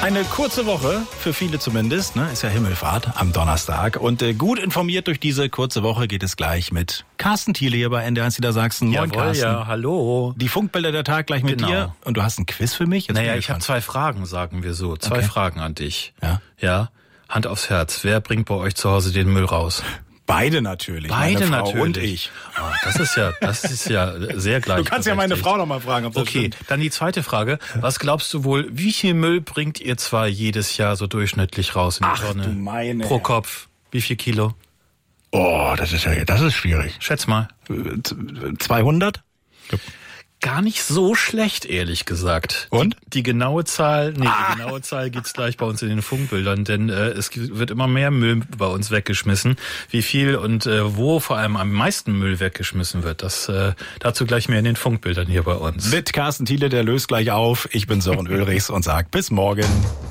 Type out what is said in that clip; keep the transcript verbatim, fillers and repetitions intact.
Eine kurze Woche, für viele zumindest, ne? Ist ja Himmelfahrt am Donnerstag. Und äh, gut informiert durch diese kurze Woche geht es gleich mit Carsten Thiele hier bei N D R eins Niedersachsen. Moin, Jawohl, Carsten. ja, hallo. Die Funkbilder der Tag gleich mit Genau. dir. Und du hast ein Quiz für mich? Jetzt Naja, bin ich habe gespannt. zwei Fragen, sagen wir so. Zwei Okay. Fragen an dich. Ja. Ja, Hand aufs Herz. Wer bringt bei euch zu Hause den Müll raus? Beide natürlich. Beide meine Frau natürlich. und ich. Ah, das ist ja, das ist ja sehr gleich. Du kannst ja meine Frau noch mal fragen, ob das Okay, stimmt. dann die zweite Frage. Was glaubst du wohl, wie viel Müll bringt ihr zwar jedes Jahr so durchschnittlich raus in die Ach, Tonne? du meine. Pro Kopf. Wie viel Kilo? Oh, das ist ja, das ist schwierig. Schätz mal. Äh, zweihundert? Gar nicht so schlecht, ehrlich gesagt. Und? Die, die genaue Zahl, nee, Ah. die genaue Zahl gibt's gleich bei uns in den Funkbildern, denn äh, es gibt- wird immer mehr Müll bei uns weggeschmissen. Wie viel und äh, wo vor allem am meisten Müll weggeschmissen wird, das äh, dazu gleich mehr in den Funkbildern hier bei uns. Mit Carsten Thiele, der löst gleich auf. Ich bin Sören Ulrichs und sag bis morgen.